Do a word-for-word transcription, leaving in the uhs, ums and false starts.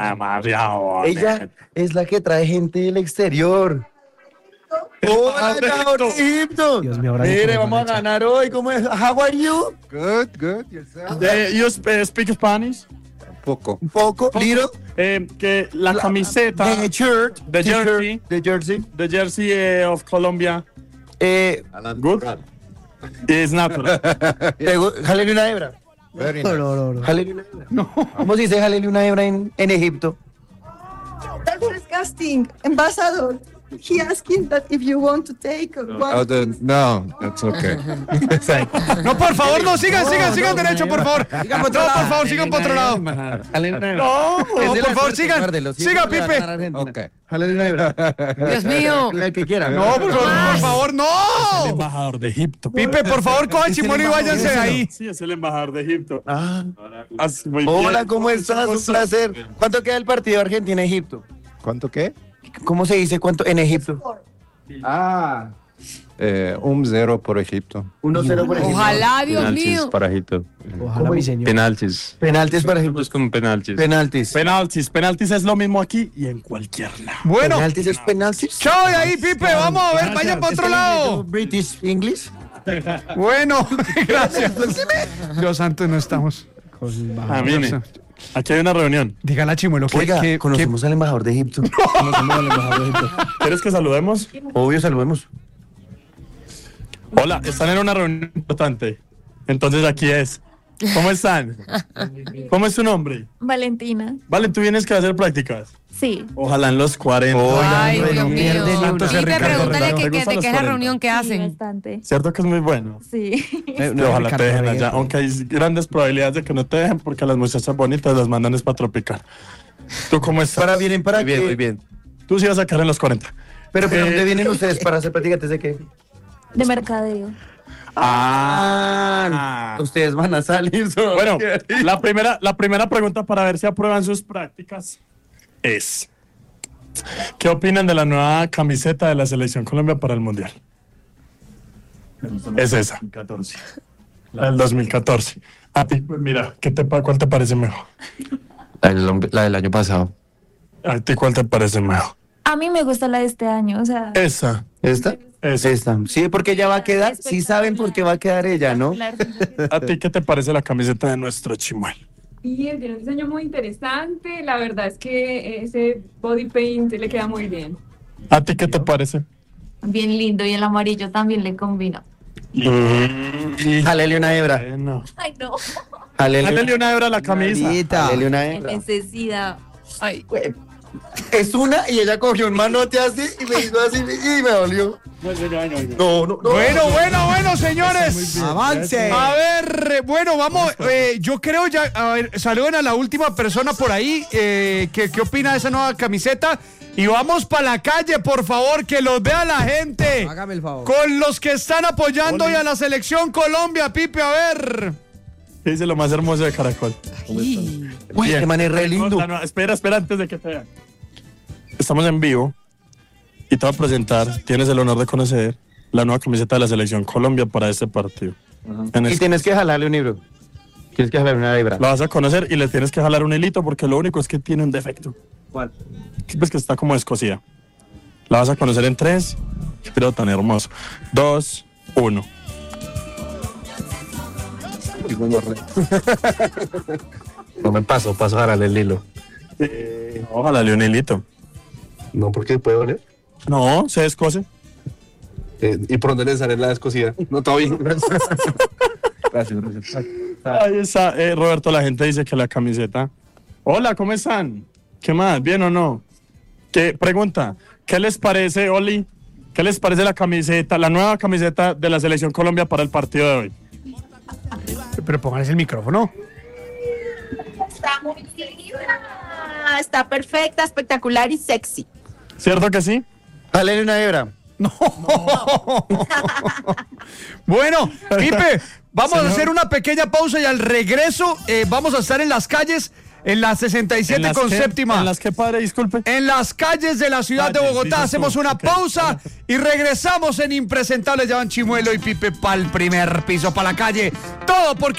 Demasiado. Ella es la que trae gente del exterior. ¡Hola, embajador de Egipto! Dios mío, ahora sí Mire, que me vamos a van a echar. ganar hoy. ¿Cómo es? How are you? Good, good. Yourself? Eh, you sp- speak Spanish? Poco. Un poco. Little. Eh, que la camiseta, The shirt. The T-shirt, jersey. The jersey. the jersey eh, of Colombia, Eh, good? Is natural. pegó- jálele una hebra. Very No, nice. no, no, no. Jálele una hebra. No. ¿Cómo se dice jálele una hebra en, en Egipto? That's disgusting. Ambassador, he asking that if you want to take one. Oh, the, no, that's okay. No, por favor, no, sigan, sigan, sigan derecho, por favor. Sigan No, por otro por lado. favor, sigan por otro lado. Jálele una hebra. No. No, por favor, sigan. Siga, Pipe. Okay. Jálele una hebra. Dios mío. El que quiera. No, por favor, por favor, El no. embajador de Egipto. Pipe, por favor, cojan chimuelo y váyanse de ahí. Sí, es el embajador de Egipto. Ah. Así, muy Hola, bien. ¿cómo estás? Un placer. ¿Cuánto queda el partido Argentina-Egipto? ¿Cuánto qué? ¿Cómo se dice cuánto en Egipto? Ah. Eh, un cero por Egipto. uno cero por Egipto. Ojalá, Dios mío. para Egipto. Ojalá, mi señor. Penaltis. Penaltis para Egipto. Es como penaltis. Penaltis. Penaltis. Penaltis es lo mismo aquí y en cualquier lado. Bueno, Penaltis es penaltis. chao de ahí, Pipe. Vamos a ver, vayan para otro lado. British English. Bueno, gracias. Dios santo, no estamos. Ah, viene. Aquí hay una reunión. Dígale a Chimuelo que, Oiga, que- que- conocemos al embajador de Egipto. Conocemos al embajador de Egipto. ¿Quieres que saludemos? Obvio, saludemos. Hola, están en una reunión importante. Entonces aquí es. ¿Cómo están? ¿Cómo es tu nombre? Valentina. Vale, tú vienes que a hacer prácticas. Sí. Ojalá en los cuarenta. Ay, no Dios mío. pierde ni un Pipe, Pipe, Ricardo, pregúntale ¿te que, que, gustan de los qué es la cuarenta? reunión que Sí, hacen. bastante. Cierto que es muy bueno. Sí. Eh, Que ojalá te Ricardo dejen Reyes. allá, aunque hay grandes probabilidades de que no te dejen porque las muchachas bonitas las mandan es para tropical. ¿Tú cómo estás? Para vienen para Muy bien, qué? muy bien. Tú sí vas a sacar en los cuarenta. Pero, pero Eh, ¿dónde vienen ustedes para hacer practicantes de qué? De mercadeo. Ah, ustedes van a salir solo. Bueno, la primera, la primera pregunta para ver si aprueban sus prácticas es: ¿qué opinan de la nueva camiseta de la Selección Colombia para el Mundial? Es esa. La del dos mil catorce. A ti, pues mira, ¿qué te, pa- ¿cuál te parece mejor? La del, la del año pasado. ¿A ti cuál te parece mejor? A mí me gusta la de este año, o sea. Esa. ¿Esta? Esa. Esta. Sí, porque ella va a quedar. Sí saben por qué va a quedar ella, ¿no? ¿A ti qué te parece la camiseta de nuestro Chimuel? Bien, tiene un diseño muy interesante. La verdad es que ese body paint le queda muy bien. ¿A ti qué te parece? Bien lindo y el amarillo también le combina. Jalele una hebra. Bueno. Ay, no. Dale una hebra a la camisa. Jalele una Qué hebra. necesidad. Ay, Es una y ella cogió un manote así y me hizo así y me dolió. No, no, no. Bueno, bueno, bueno, señores. Avance. A ver, eh, bueno, vamos, eh, yo creo ya, a ver, saluden a la última persona por ahí, eh, que, ¿qué opina de esa nueva camiseta? Y vamos para la calle, por favor, que los vea la gente. hágame el favor. Con los que están apoyando hoy a la selección Colombia, Pipe, a ver. ¿Qué dice lo más hermoso de Caracol? Uy, qué man es re lindo. La nueva- espera, espera antes de que te vean. Estamos en vivo y te voy a presentar, tienes el honor de conocer la nueva camiseta de la Selección Colombia para este partido. En Y este- tienes que jalarle un libro. Tienes que jalarle una hebra. la vas a conocer y le tienes que jalar un hilito porque lo único es que tiene un defecto. ¿Cuál? Pues que está como descosida. La vas a conocer en tres. Pero tan hermoso. Dos, uno. No me paso, paso a jalarle el hilo. Ojalá le un hilito. No, porque puede oler. No, se descose. Eh, ¿Y por dónde le sale la descosida? No, todo bien. Gracias, gracias. Ahí está, eh, Roberto, la gente dice que la camiseta. Hola, ¿cómo están? ¿Qué más? ¿Bien o no? ¿Qué pregunta? ¿Qué les parece, Oli? ¿Qué les parece la camiseta, la nueva camiseta de la Selección Colombia para el partido de hoy? Pero pónganse el micrófono. Está muy linda. Está perfecta, espectacular y sexy. ¿Cierto que sí? Jalele una hebra. Bueno, Pipe, vamos a hacer una pequeña pausa y al regreso eh, vamos a estar en las calles, en la sesenta y siete ¿En las con qué? séptima. ¿En las que, padre? Disculpe. En las calles de la ciudad de Calles, Bogotá. dices Hacemos tú. una Ok. pausa y regresamos en Impresentables. Llevan Chimuelo y Pipe para el primer piso, para la calle. Todo porque